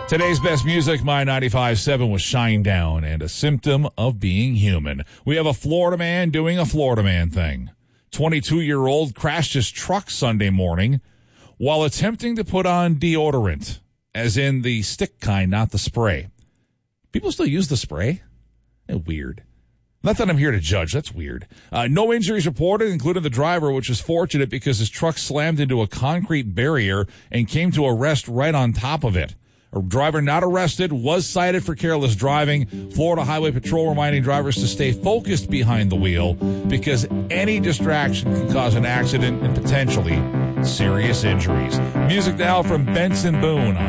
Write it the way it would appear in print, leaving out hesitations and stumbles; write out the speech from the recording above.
Today's best music, My 95.7 with Shinedown and A Symptom of Being Human. We have a Florida man doing a Florida man thing. 22-year-old crashed his truck Sunday morning while attempting to put on deodorant, as in the stick kind, not the spray. People still use the spray? Weird. Not that I'm here to judge. That's weird. No injuries reported, including the driver, which is fortunate because his truck slammed into a concrete barrier and came to a rest right on top of it. A driver not arrested was cited for careless driving. Florida Highway Patrol reminding drivers to stay focused behind the wheel because any distraction can cause an accident and potentially serious injuries. Music now from Benson Boone.